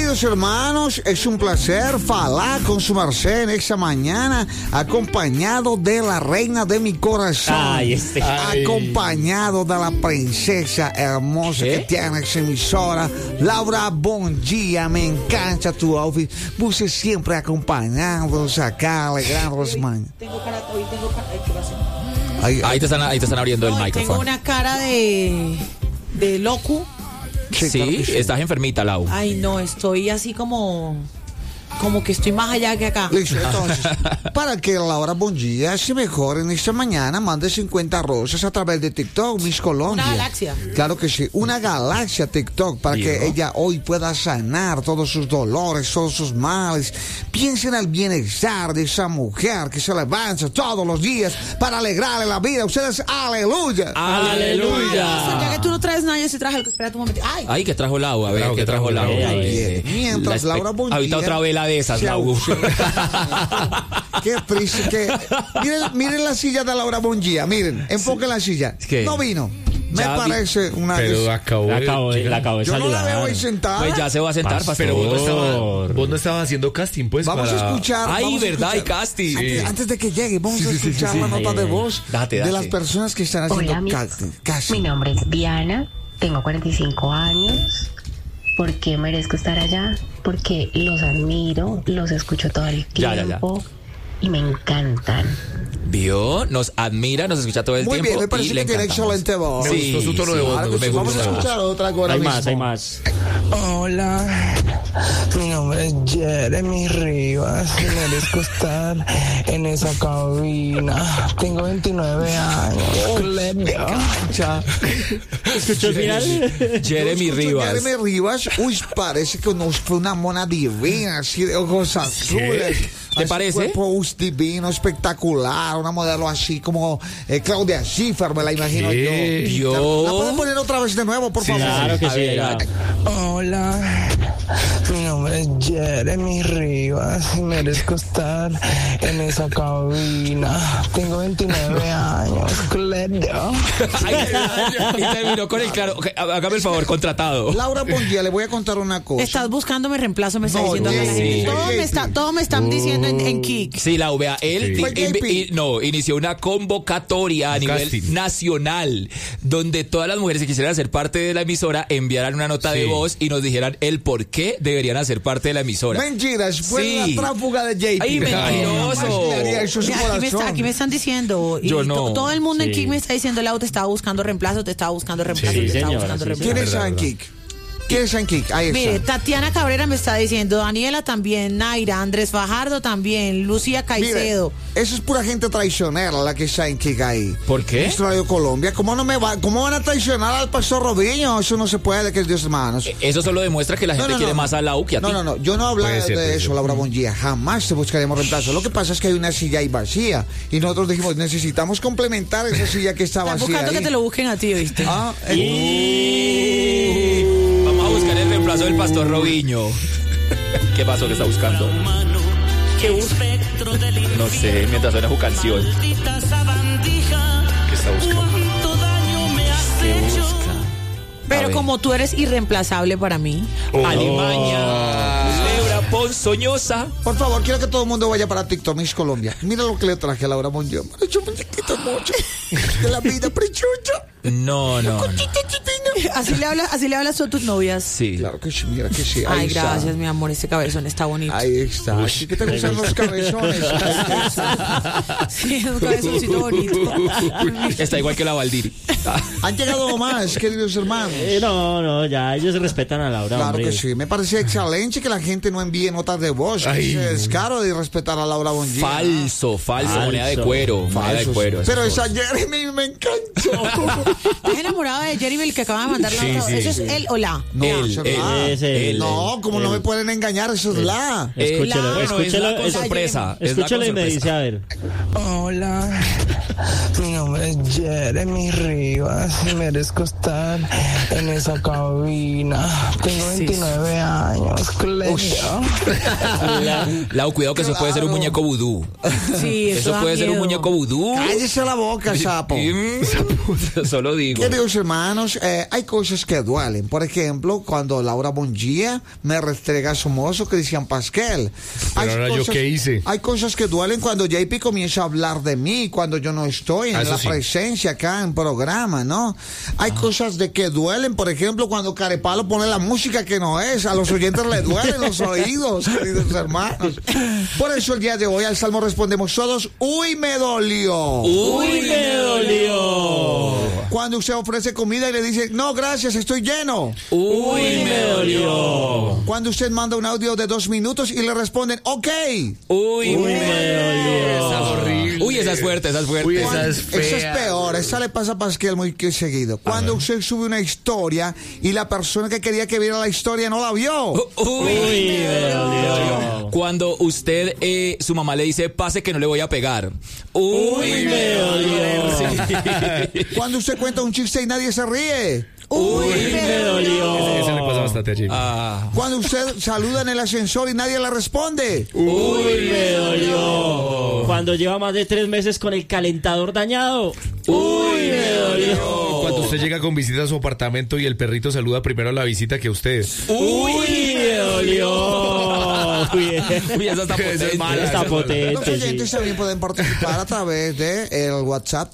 Queridos hermanos, es un placer falar con su merced en esta mañana, acompañado de la reina de mi corazón, acompañado de la princesa hermosa que tiene esa emisora, Laura Bondia. Me encanta tu outfit, vos siempre acompañándonos acá, alegrando las mañanas. Tengo cara, ¿qué pasa? Ahí te están abriendo el micrófono. Tengo una cara de loco. Sí, claro sí, estás enfermita, Lau. Ay, no, estoy así como que estoy más allá que acá. Listo, entonces, para que Laura Bondia se mejore en esta mañana, mande 50 rosas a través de TikTok, Miss Colombia. Una galaxia. Claro que sí, una galaxia TikTok, para que ella hoy pueda sanar todos sus dolores, todos sus males. Piensen en el bienestar de esa mujer que se levanta todos los días para alegrarle la vida. Ustedes, aleluya. Aleluya. Ya que tú no traes nada, yo sí traje algo. Espérate un momento. Ay, que trajo Lau, a ver, ¿qué trajo Lau? Mientras Laura Bondia... Ahorita otra vela de esas, Lau. Qué triste. Miren la silla de Laura Bondia, miren, enfoquen la silla. ¿Qué? No vino. Me Ya parece una... Pero acabó de Yo saludar. no la veo ahí sentada. Pues ya se va a sentar, pastor. Pero vos no estabas haciendo casting, pues. Vamos a escuchar. Ay, vamos a verdad, escuchar. y casting. Antes de que llegue, vamos a escuchar la nota de voz de las personas que están haciendo casting. Mi nombre es Diana, tengo 45 años. ¿Por qué merezco estar allá? Porque los admiro, los escucho todo el tiempo y me encantan. ¿Vio? Nos admira, nos escucha todo el tiempo. Muy bien, me parece que tiene excelente voz. Me gustó su tono de voz. Vamos a escuchar otra cosa. Hay más. Hola, mi nombre es Jeremy Rivas y merezco estar en esa cabina. Tengo 29 años. ¿Escuchó el final? Jeremy Rivas. Jeremy Rivas, uy, parece que nos fue una mona divina, así de ojos azules. ¿Te parece? Cuerpo divino, espectacular, una modelo así como Claudia Schiffer, me la imagino yo. ¿La pueden poner otra vez de nuevo, por favor? Claro que sí. Hola, mi nombre es Jeremy Rivas y merezco estar en esa cabina. Tengo 29 años. Y terminó con el claro. Okay, hágame el favor, contratado. Laura Bondia, le voy a contar una cosa. Estás buscando mi reemplazo, me está diciendo la gente. Todo me están diciendo en Kik. Sí, Lau, vea, él inició una convocatoria a nivel nacional donde todas las mujeres que quisieran ser parte de la emisora enviaran una nota de voz y nos dijeran el por qué deberían hacer parte de la emisora. Mentiras, fue la tráfuga de JP. Ay, mentiroso. Aquí me están diciendo. Yo no. Todo el mundo en Kik me está diciendo, Lau, te estaba buscando reemplazo. ¿Quién es en Kik? ¿Quién es en Kik? Ahí está. Mire, Tatiana Cabrera me está diciendo, Daniela también, Naira, Andrés Fajardo también, Lucía Caicedo. Mire, eso es pura gente traicionera la que está en Kik ahí. ¿Por qué? Es Radio Colombia. ¿Cómo van a traicionar al pastor Robinho? Eso no se puede, que Dios hermanos. Eso solo demuestra que la gente quiere más a Lau que a ti. No, yo no hablaba de eso, Laura Bondia. Jamás te buscaremos reemplazo. Lo que pasa es que hay una silla ahí vacía y nosotros dijimos, necesitamos complementar esa silla que está vacía. Están buscando ahí. que te lo busquen a ti, ¿viste? Vamos a buscar el reemplazo del pastor Robinho. ¿Qué pasó que está buscando? ¿Qué busca? No sé, mientras suena su canción. ¿Qué está buscando? ¿Qué busca? Pero como tú eres irreemplazable para mí. Alimaña. Lebra ponzoñosa. Por favor, quiero que todo el mundo vaya para TikTok, Miss Colombia. Mira lo que le traje a Laura Bondia. Me he hecho un chiquito mucho de la vida prechucha. No. Así le hablas tú a tus novias. Sí. Claro que sí, mira que sí. Ay, gracias, mi amor, este cabezón está bonito. Ahí está. Así que te gustan los cabezones. Sí, es un cabezoncito bonito. Está igual que la Valdiri. Han llegado más, queridos hermanos. No, ya ellos respetan a Laura. Claro hombre. que sí. Me parece excelente que la gente no envíe notas de voz. Que se descaro de respetar a Laura Bondia. Falso, moneda de cuero. Moneda de cuero. Pero esa Jeremy me encantó. ¿Estás enamorado de Jeremy, el que acaba de mandar la nota? ¿Eso es él o la? No, Él. No, como no me pueden engañar, eso es la. Escúchelo, es la con sorpresa. Escúchelo y me dice, a ver. Hola, mi nombre es Jeremy Rivas y merezco estar en esa cabina. Tengo 29 años. Lau, cuidado que eso puede ser un muñeco vudú. Sí, eso puede ser un muñeco vudú. Cállese la boca, sapo. Solo digo. Queridos hermanos, hay cosas que duelen. Por ejemplo, cuando Laura Bongia me restrega su mozo Cristian Pasquel. Pero ahora yo qué hice. Hay cosas que duelen cuando JP comienza a hablar de mí, cuando yo no estoy en la presencia acá en programa, ¿no? Hay cosas de que duelen, por ejemplo, cuando Carepalo pone la música que no es. A los oyentes les duelen los oídos, queridos hermanos. Por eso el día de hoy al Salmo respondemos todos, ¡uy, me dolió! ¡Uy, me dolió! Cuando usted ofrece comida y le dice, no, gracias, estoy lleno. ¡Uy, me dolió! Cuando usted manda un audio de 2 minutos y le responden, ok. ¡Uy, me dolió! Esa es horrible. Uy, esa es fuerte, esa es fuerte. Uy, esa es fea. Esa es peor, esa le pasa a Pasquel muy seguido. Cuando usted sube una historia y la persona que quería que viera la historia no la vio. ¡Uy, me dolió! Cuando usted, su mamá le dice, pase que no le voy a pegar. ¡Uy, me dolió! Cuando usted cuenta un chiste y nadie se ríe. ¡Uy, me dolió! Ese le pasa bastante a Jimmy. Cuando usted saluda en el ascensor y nadie le responde. ¡Uy, me dolió! Cuando lleva más de 3 meses con el calentador dañado. ¡Uy, me dolió! Cuando usted llega con visita a su apartamento y el perrito saluda primero a la visita que usted. ¡Uy, me dolió! Uy, esa está potente. Está potente. Los oyentes también pueden participar a través de el WhatsApp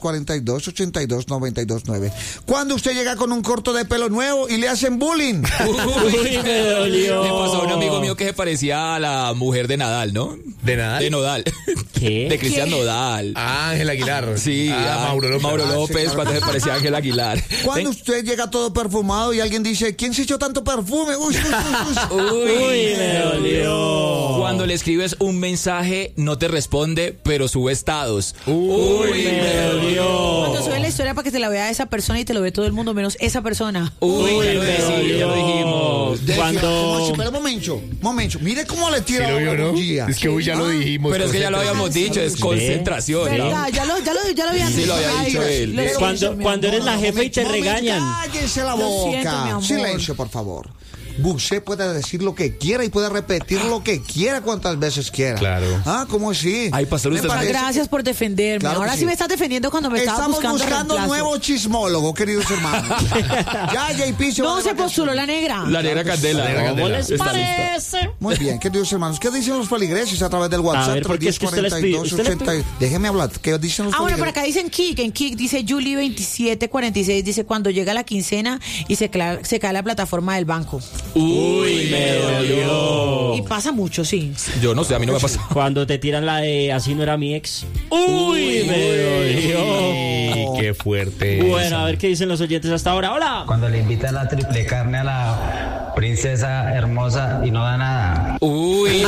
310-42-82-92-9. Cuando usted llega con un corto de pelo nuevo y le hacen bullying. ¡Uy, me dolió! Le pasó a un amigo mío que se parecía a la mujer de Nadal, ¿no? ¿De Nadal? De Nodal. ¿Qué? De Cristian Nodal. Ah, Ángel Aguilar. Sí, Mauro López. Mauro López, sí, claro. cuando se parecía a Ángel Aguilar. Cuando usted llega todo perfumado y alguien dice, ¿quién se echó tanto perfume? Uy, ¡Uy, me dolió! Cuando le escribes un mensaje, no te responde, pero sube estados. ¡Uy, me dolió! Cuando sube la historia para que te la vea esa persona y te lo ve todo el mundo menos esa persona. ¡Uy, claro me que sí, dolió! ya lo dijimos. Cuando... Pero momento. Mire cómo le tira Sí, la ¿no? Bongia. Es que hoy ya lo dijimos. Pero es que ya lo habíamos dicho, es concentración. ¿Verdad? Ya lo habían Sí, lo había dicho él. Cuando eres la jefa y te regañan. Cállense la Lo siento, mi boca. amor. Silencio, por favor. Usted puede decir lo que quiera y puede repetir lo que quiera cuantas veces quiera. Claro. ¿Cómo así? Ay, pastor, Me usted- parece- Gracias por defenderme. Claro que Ahora sí. sí me estás defendiendo cuando me estabas Estamos buscando reemplazo. nuevo chismólogo, queridos hermanos. Ya, JP se va No de se vacaciones. postuló la negra. La negra Candela. ¿Cómo les Está parece? Muy bien, queridos hermanos. ¿Qué dicen los feligreses a través del WhatsApp? A ver, porque es que usted les pidió- 310-42-80. Déjeme hablar. ¿Qué dicen los Ah, bueno, por feligreses? acá dicen Kik. En Kik dice Julie 2746. Dice cuando llega la quincena y se cae la plataforma del banco. ¡Uy, me dolió! Y pasa mucho, sí. Yo no sé, a mí no me pasa. Cuando te tiran la de así no era mi ex. ¡Uy, me dolió! Ay, qué fuerte. Bueno, a ver qué dicen los oyentes hasta ahora. ¡Hola! Cuando le invitan la triple carne a la princesa hermosa y no da nada. Uy,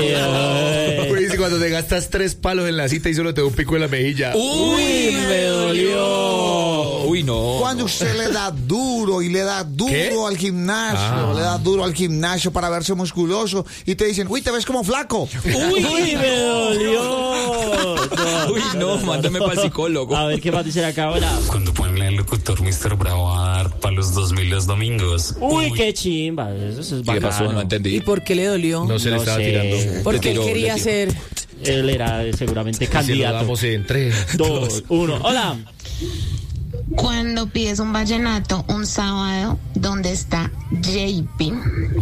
Uy, si cuando te gastas 3 palos en la cita y solo te da un pico en la mejilla. ¡Uy, me dolió! Uy, no. Cuando usted le da duro y le da duro ¿Qué? al gimnasio, le da duro al gimnasio para verse musculoso y te dicen, uy, te ves como flaco. ¡Uy, me dolió! Uy, no, mándame para el psicólogo. A ver qué más dicen acá ahora. Cuando ponen al locutor Mr. Bravo a dar para los 2000 los domingos. ¡Uy, qué chimba! Eso es ¿Qué bacano. pasó? No ¿Y entendí. por qué le dolió? No se le No estaba sé. tirando. Porque él tiró, quería le tiró. ser... Él era seguramente Si lo candidato. damos en 3, 2, 1. ¡Hola! Cuando pides un vallenato un sábado donde está JP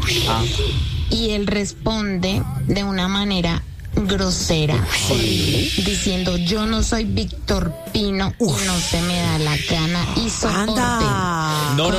y él responde de una manera grosera diciendo yo no soy Víctor Pino y no se me da la gana y soporte. Anda. No.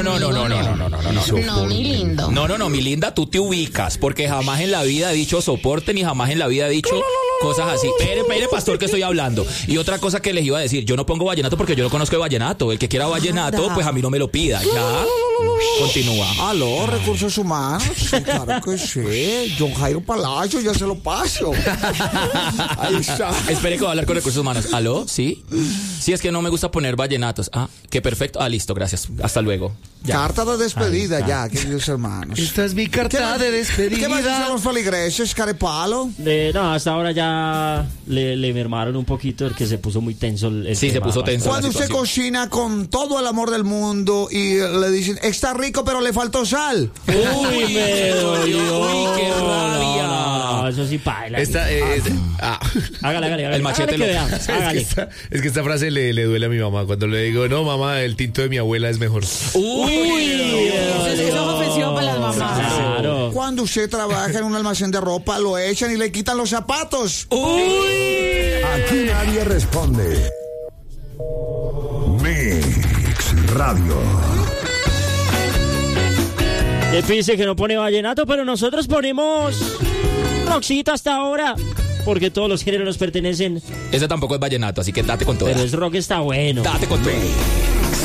No, mi lindo. No, mi linda, tú te ubicas, porque jamás en la vida he dicho soporte, ni jamás en la vida he dicho cosas así. Espere, pastor, que estoy hablando. Y otra cosa que les iba a decir, yo no pongo vallenato porque yo no conozco el vallenato. El que quiera vallenato, pues a mí no me lo pida. Ya, continúa. Aló, recursos humanos. Sí, claro que sí. John Jairo Palacio, ya se lo paso. Ahí está. Espere que voy a hablar con recursos humanos. ¿Aló? ¿Sí? Sí, es que no me gusta poner vallenatos. Ah, qué perfecto. Ah, listo, gracias. Hasta luego. Ya. Carta de despedida ya, queridos hermanos. Esta es mi carta de despedida. ¿Qué más dicen los feligreses, Carepalo? No, hasta ahora ya le mermaron un poquito porque se puso muy tenso el Sí, se tema. puso tenso. Cuando usted cocina con todo el amor del mundo y le dicen, está rico pero le faltó sal. ¡Uy, me dolió! ¡Uy, qué rabia! No, eso sí paila. Hágale. El machete lo... Hágale. Es que esta frase le duele a mi mamá. Cuando le digo, no, mamá, el tinto de mi abuela es mejor. Eso es ofensivo para las mamás. Claro. Cuando usted trabaja en un almacén de ropa, lo echan y le quitan los zapatos. Aquí nadie responde. Mix Radio. El dice que no pone vallenato, pero nosotros ponemos rockcito hasta ahora. Porque todos los géneros nos pertenecen. Ese tampoco es vallenato, así que date con todo. Pero el rock está bueno. Date con todo.